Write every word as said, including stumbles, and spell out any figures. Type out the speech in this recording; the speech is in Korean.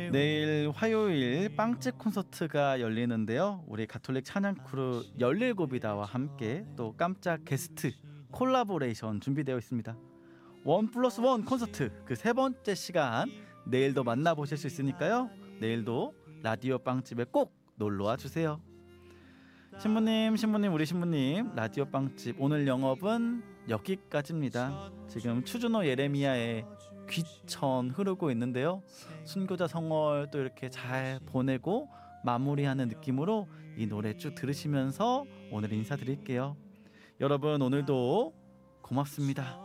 내일 화요일 빵집 콘서트가 열리는데요. 우리 가톨릭 찬양 크루 열일곱이다와 함께 또 깜짝 게스트 콜라보레이션 준비되어 있습니다. 원 플러스 원 콘서트 그 세 번째 시간 내일도 만나보실 수 있으니까요. 내일도 라디오 빵집에 꼭 놀러와 주세요. 신부님 신부님 우리 신부님 라디오 빵집 오늘 영업은 여기까지입니다. 지금 추준호 예레미야의 귀천 흐르고 있는데요. 순교자 성월 또 이렇게 잘 보내고 마무리하는 느낌으로 이 노래 쭉 들으시면서 오늘 인사드릴게요. 여러분 오늘도 고맙습니다.